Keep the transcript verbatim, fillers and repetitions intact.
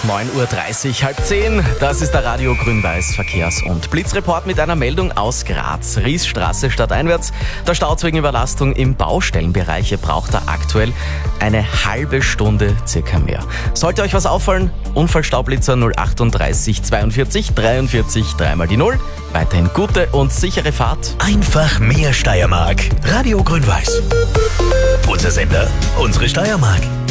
neun Uhr dreißig, halb zehn. Das ist der Radio Grün-Weiß Verkehrs- und Blitzreport mit einer Meldung aus Graz. Riesstraße stadteinwärts. Der Stau wegen Überlastung im Baustellenbereich braucht er aktuell eine halbe Stunde circa mehr. Sollte euch was auffallen? Unfallstaublitzer null achtunddreißig zweiundvierzig dreiundvierzig, dreimal die Null. Weiterhin gute und sichere Fahrt. Einfach mehr Steiermark. Radio Grün-Weiß. Unser Sender, unsere Steiermark.